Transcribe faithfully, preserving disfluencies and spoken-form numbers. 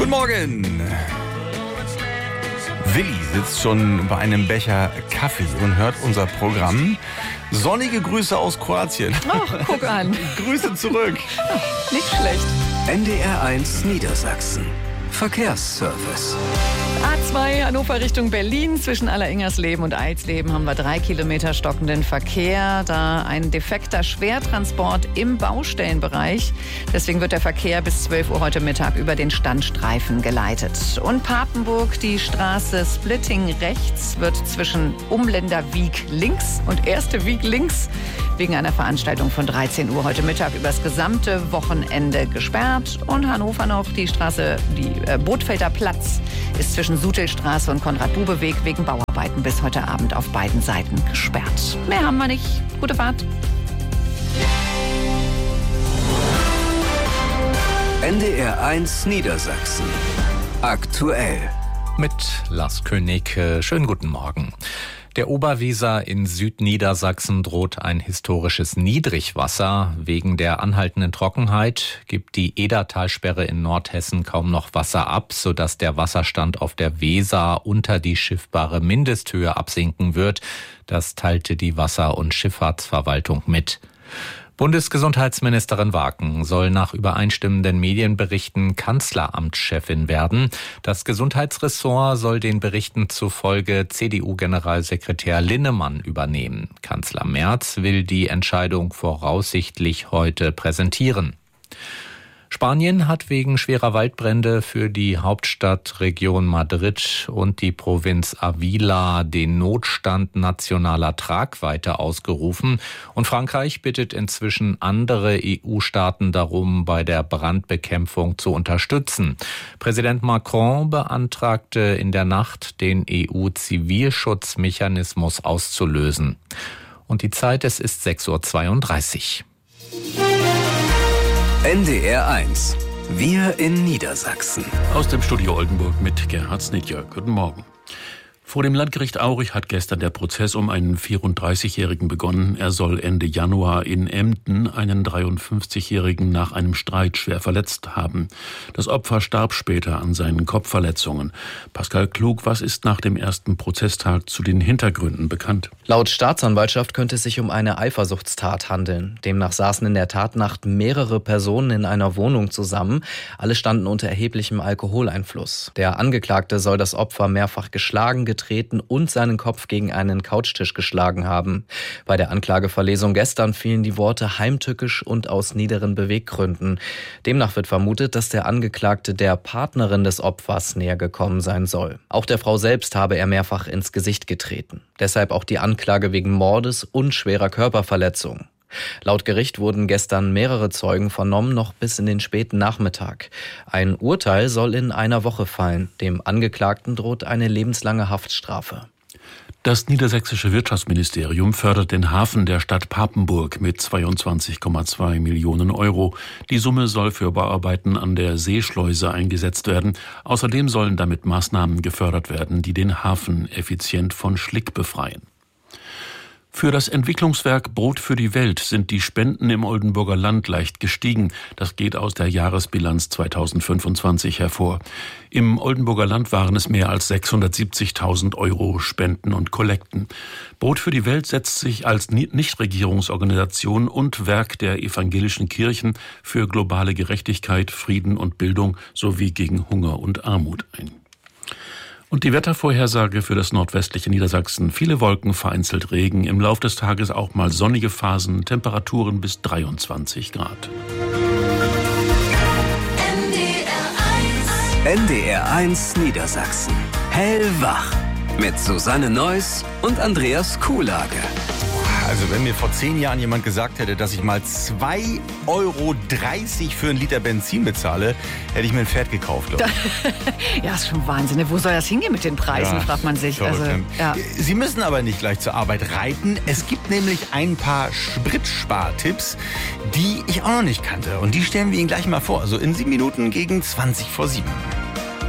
Guten Morgen. Willi sitzt schon bei einem Becher Kaffee und hört unser Programm. Sonnige Grüße aus Kroatien. Ach, guck an. Grüße zurück. Ach, nicht schlecht. N D R eins Niedersachsen. Verkehrsservice. A zwei Hannover Richtung Berlin. Zwischen Alleringersleben und Eidsleben haben wir drei Kilometer stockenden Verkehr. Da ein defekter Schwertransport im Baustellenbereich. Deswegen wird der Verkehr bis zwölf Uhr heute Mittag über den Standstreifen geleitet. Und Papenburg, die Straße Splitting rechts, wird zwischen Umländer Wieg links und Erste Wieg links wegen einer Veranstaltung von dreizehn Uhr heute Mittag übers gesamte Wochenende gesperrt. Und Hannover noch die Straße, die äh, Bothfelder Platz, ist zwischen Sutelstraße und Konrad-Bube-Weg wegen Bauarbeiten bis heute Abend auf beiden Seiten gesperrt. Mehr haben wir nicht. Gute Fahrt. N D R eins Niedersachsen. Aktuell. Mit Lars König. Schönen guten Morgen. Der Oberweser in Südniedersachsen droht ein historisches Niedrigwasser. Wegen der anhaltenden Trockenheit gibt die Edertalsperre in Nordhessen kaum noch Wasser ab, sodass der Wasserstand auf der Weser unter die schiffbare Mindesthöhe absinken wird. Das teilte die Wasser- und Schifffahrtsverwaltung mit. Bundesgesundheitsministerin Waken soll nach übereinstimmenden Medienberichten Kanzleramtschefin werden. Das Gesundheitsressort soll den Berichten zufolge C D U-Generalsekretär Linnemann übernehmen. Kanzler Merz will die Entscheidung voraussichtlich heute präsentieren. Spanien hat wegen schwerer Waldbrände für die Hauptstadtregion Madrid und die Provinz Avila den Notstand nationaler Tragweite ausgerufen. Und Frankreich bittet inzwischen andere E U-Staaten darum, bei der Brandbekämpfung zu unterstützen. Präsident Macron beantragte in der Nacht, den E U-Zivilschutzmechanismus auszulösen. Und die Zeit, es ist sechs Uhr zweiunddreißig. N D R eins. Wir in Niedersachsen. Aus dem Studio Oldenburg mit Gerhard Snitjer. Guten Morgen. Vor dem Landgericht Aurich hat gestern der Prozess um einen vierunddreißigjährigen begonnen. Er soll Ende Januar in Emden einen dreiundfünfzigjährigen nach einem Streit schwer verletzt haben. Das Opfer starb später an seinen Kopfverletzungen. Pascal Klug, was ist nach dem ersten Prozesstag zu den Hintergründen bekannt? Laut Staatsanwaltschaft könnte es sich um eine Eifersuchtstat handeln. Demnach saßen in der Tatnacht mehrere Personen in einer Wohnung zusammen. Alle standen unter erheblichem Alkoholeinfluss. Der Angeklagte soll das Opfer mehrfach geschlagen, getreten und seinen Kopf gegen einen Couchtisch geschlagen haben. Bei der Anklageverlesung gestern fielen die Worte heimtückisch und aus niederen Beweggründen. Demnach wird vermutet, dass der Angeklagte der Partnerin des Opfers näher gekommen sein soll. Auch der Frau selbst habe er mehrfach ins Gesicht getreten. Deshalb auch die Anklage wegen Mordes und schwerer Körperverletzung. Laut Gericht wurden gestern mehrere Zeugen vernommen, noch bis in den späten Nachmittag. Ein Urteil soll in einer Woche fallen. Dem Angeklagten droht eine lebenslange Haftstrafe. Das niedersächsische Wirtschaftsministerium fördert den Hafen der Stadt Papenburg mit zweiundzwanzig Komma zwei Millionen Euro. Die Summe soll für Bauarbeiten an der Seeschleuse eingesetzt werden. Außerdem sollen damit Maßnahmen gefördert werden, die den Hafen effizient von Schlick befreien. Für das Entwicklungswerk Brot für die Welt sind die Spenden im Oldenburger Land leicht gestiegen. Das geht aus der Jahresbilanz zweitausendfünfundzwanzig hervor. Im Oldenburger Land waren es mehr als sechshundertsiebzigtausend Euro Spenden und Kollekten. Brot für die Welt setzt sich als Nichtregierungsorganisation und Werk der evangelischen Kirchen für globale Gerechtigkeit, Frieden und Bildung sowie gegen Hunger und Armut ein. Und die Wettervorhersage für das nordwestliche Niedersachsen. Viele Wolken, vereinzelt Regen. Im Lauf des Tages auch mal sonnige Phasen. Temperaturen bis dreiundzwanzig Grad. N D R eins Niedersachsen. Hellwach. Mit Susanne Neuss und Andreas Kuhlage. Also wenn mir vor zehn Jahren jemand gesagt hätte, dass ich mal zwei Euro dreißig für einen Liter Benzin bezahle, hätte ich mir ein Pferd gekauft, glaube ich. Ja, ist schon Wahnsinn. Wo soll das hingehen mit den Preisen, Ja, fragt man sich. Also, ja. Sie müssen aber nicht gleich zur Arbeit reiten. Es gibt nämlich ein paar Spritspartipps, die ich auch noch nicht kannte. Und die stellen wir Ihnen gleich mal vor. Also in sieben Minuten gegen zwanzig vor sieben.